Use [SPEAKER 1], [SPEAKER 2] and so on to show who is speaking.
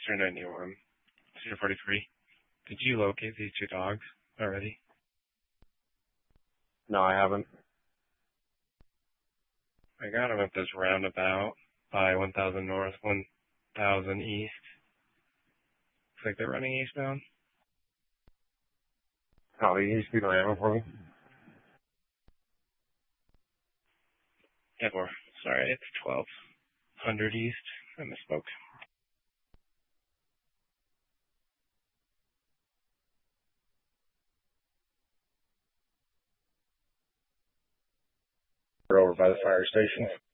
[SPEAKER 1] Eastern 91, 043. Did you locate these two dogs already?
[SPEAKER 2] No, I haven't.
[SPEAKER 1] I got them at this roundabout by 1000 North, 1000 East. Looks like they're running eastbound.
[SPEAKER 2] Oh, you speak around for me?
[SPEAKER 1] Yeah, or, sorry, it's 1200 East. I misspoke.
[SPEAKER 2] We're over by the fire station.